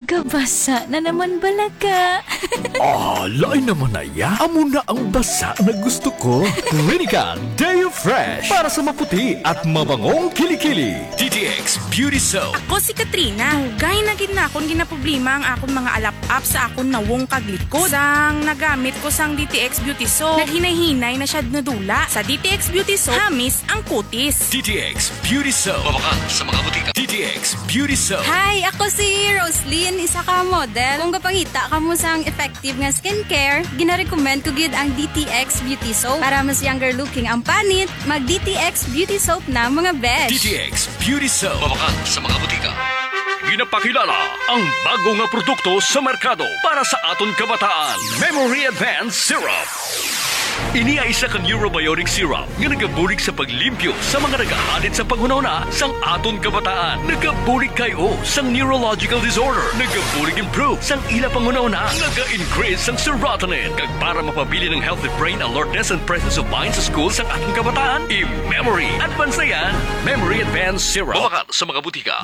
Nagkabasa na naman balaga. Lain naman na ya. Amo na ang basa na gusto ko. Clinical Deo Fresh para sa maputi at mabangong kilikili. DTX Beauty Soap. Ako si Katrina. Gay na gid na akong ginaproblema ang akong mga alap-up sa akong nawong kaglikod. Sang nagamit ko sang DTX Beauty Soap, naghinay-hinay na siya nadula. Sa DTX Beauty Soap, hamis ang kutis. DTX Beauty Soap. Mabakan sa mga butika. DTX Beauty Soap. Hi, ako si Roslyn, isa ka model. Kung kapangita ka mo sang effective nga skincare, gina-recommend ko gid ang DTX Beauty Soap. Para mas younger looking ang panit, mag DTX Beauty Soap na mga besh. DTX Beauty Soap. Mabakan sa mga butika. Ginapakilala ang bago nga produkto sa merkado para sa aton kabataan. Memory Advanced Syrup. Ini ay isa ka neurobiotic syrup nga nagabulig sa paglimpyo sa mga nagahalit sa panghunahuna sang aton kabataan. Nagabulig kayo sang neurological disorder. Nagabulig improve sang ila panghunahuna. Naga-increase sang serotonin. Kag para mapabili ng healthy brain alertness and presence of mind sa school sang aton kabataan. I-Memory Advance na yan. Memory Advanced Syrup. Bawakan sa mga butika.